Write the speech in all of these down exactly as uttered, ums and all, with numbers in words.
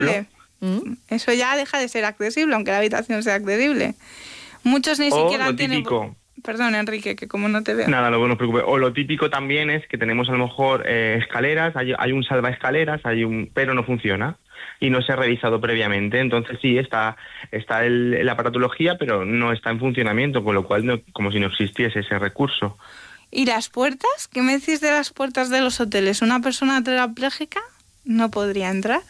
accesible. ¿Mm? Eso ya deja de ser accesible, aunque la habitación sea accesible. Muchos ni o siquiera lo tienen... típico, Perdón, Enrique, que como no te veo. Nada, no, no os preocupéis. O lo típico también es que tenemos a lo mejor eh, escaleras, hay, hay un salvaescaleras, hay un, pero no funciona y no se ha revisado previamente. Entonces sí, está, está el, la aparatología, pero no está en funcionamiento, con lo cual no, como si no existiese ese recurso. ¿Y las puertas? ¿Qué me decís de las puertas de los hoteles? ¿Una persona tetrapléjica no podría entrar?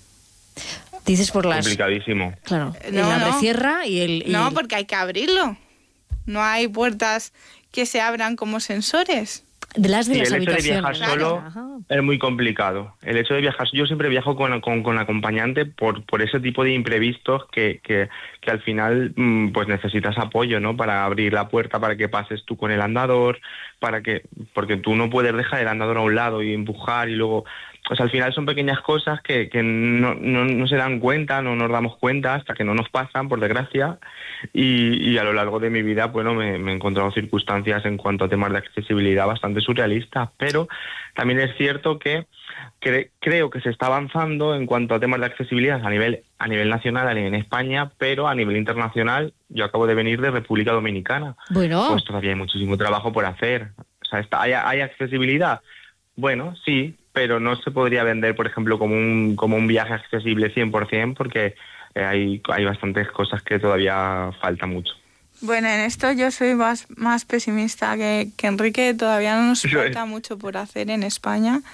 Dices por las... Complicadísimo. Claro, No, la no. recierra y el... Y No, el... porque hay que abrirlo. No hay puertas que se abran como sensores. De las de Y las el hecho de habitaciones. viajar solo Ajá. es muy complicado. El hecho de viajar, yo siempre viajo con, con, con acompañante por, por ese tipo de imprevistos que, que, que al final mmm, pues necesitas apoyo, ¿no? Para abrir la puerta, para que pases tú con el andador, para que porque tú no puedes dejar el andador a un lado y empujar y luego... Pues al final son pequeñas cosas que, que no, no, no se dan cuenta, no nos damos cuenta hasta que no nos pasan, por desgracia. Y, y a lo largo de mi vida, bueno, me, me he encontrado circunstancias en cuanto a temas de accesibilidad bastante surrealistas. Pero también es cierto que cre, creo que se está avanzando en cuanto a temas de accesibilidad a nivel, a nivel nacional, a nivel en España, pero a nivel internacional, yo acabo de venir de República Dominicana. Bueno. Pues todavía hay muchísimo trabajo por hacer. O sea, está, ¿hay, hay accesibilidad? Bueno, sí, pero no se podría vender, por ejemplo, como un como un viaje accesible cien por ciento porque eh, hay, hay bastantes cosas que todavía falta mucho. Bueno, en esto yo soy más, más pesimista que, que Enrique. Todavía no nos Eso falta es. mucho por hacer en España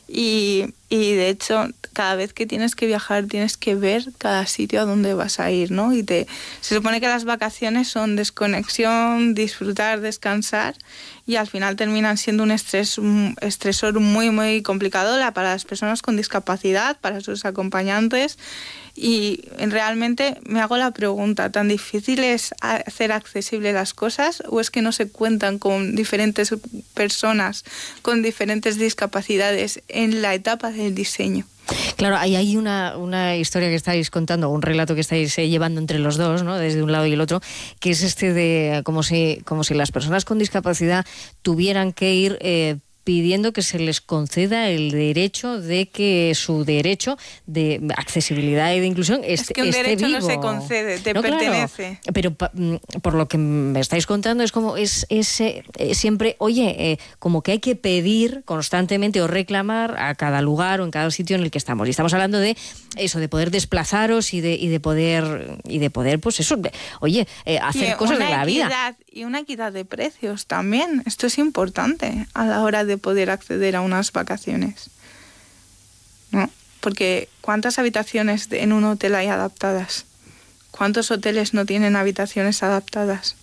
y, y de hecho cada vez que tienes que viajar tienes que ver cada sitio a donde vas a ir, ¿no? Y te se supone que las vacaciones son desconexión, disfrutar, descansar y al final terminan siendo un estrés un estresor muy muy complicado para las personas con discapacidad, para sus acompañantes. Y realmente me hago la pregunta, ¿tan difícil es hacer accesibles las cosas o es que no se cuentan con diferentes personas con diferentes discapacidades en la etapa del diseño? Claro, ahí hay una, una historia que estáis contando, un relato que estáis eh, llevando entre los dos, ¿no? Desde un lado y el otro, que es este de como si, como si las personas con discapacidad tuvieran que ir... Eh, pidiendo que se les conceda el derecho de que su derecho de accesibilidad y de inclusión esté, es que un esté derecho vivo. No se concede, te no, pertenece. Claro, pero pa, por lo que me estáis contando es como es, es eh, siempre, oye, eh, como que hay que pedir constantemente o reclamar a cada lugar o en cada sitio en el que estamos. Y estamos hablando de eso, de poder desplazaros y de, y de poder, y de poder, pues eso, de, oye, eh, hacer y cosas de la equidad, vida. Y una equidad de precios también. Esto es importante a la hora de de poder acceder a unas vacaciones, ¿no? Porque ¿cuántas habitaciones en un hotel hay adaptadas? ¿Cuántos hoteles no tienen habitaciones adaptadas?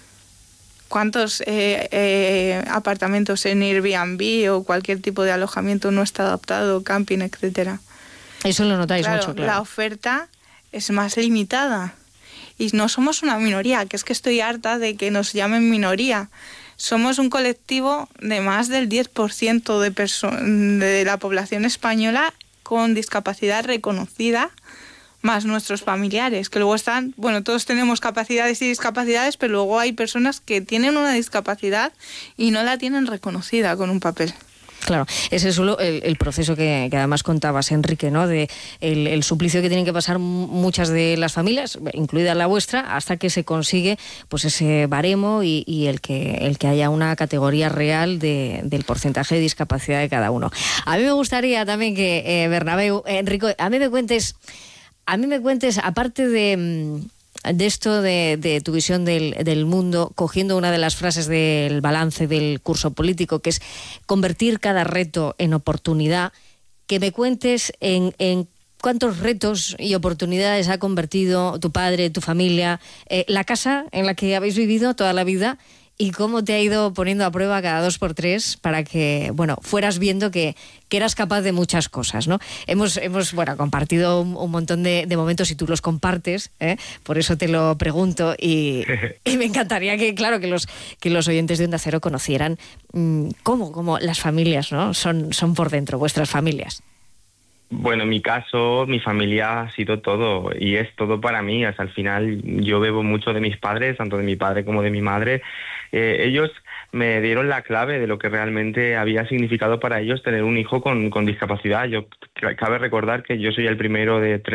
¿Cuántos eh, eh, apartamentos en Airbnb o cualquier tipo de alojamiento no está adaptado, camping, etcétera? Eso lo notáis claro, mucho, claro. La oferta es más limitada y no somos una minoría, que es que estoy harta de que nos llamen minoría. Somos un colectivo de más del diez por ciento de, perso- de la población española con discapacidad reconocida, más nuestros familiares, que luego están, bueno, todos tenemos capacidades y discapacidades, pero luego hay personas que tienen una discapacidad y no la tienen reconocida con un papel. Claro, ese es solo el, el proceso que, que además contabas, Enrique, ¿no? De el, el suplicio que tienen que pasar muchas de las familias, incluida la vuestra, hasta que se consigue pues ese baremo y, y el que el que haya una categoría real de, del porcentaje de discapacidad de cada uno. A mí me gustaría también que eh, Bernabéu, eh, Enrique, a mí me cuentes, a mí me cuentes, aparte de de esto de, de tu visión del, del mundo, cogiendo una de las frases del balance del curso político, que es convertir cada reto en oportunidad, que me cuentes en, en cuántos retos y oportunidades ha convertido tu padre, tu familia, eh, la casa en la que habéis vivido toda la vida y cómo te ha ido poniendo a prueba cada dos por tres para que, bueno, fueras viendo que, que eras capaz de muchas cosas, ¿no? Hemos, hemos bueno, compartido un, un montón de, de momentos y tú los compartes, ¿eh? Por eso te lo pregunto y, y me encantaría que, claro, que los, que los oyentes de Onda Cero conocieran mmm, cómo, cómo las familias, ¿no? son, son por dentro, vuestras familias. Bueno, en mi caso, mi familia ha sido todo y es todo para mí. O sea, al final yo bebo mucho de mis padres, tanto de mi padre como de mi madre. Eh, ellos me dieron la clave de lo que realmente había significado para ellos tener un hijo con, con discapacidad. Yo cabe recordar que yo soy el primero de tres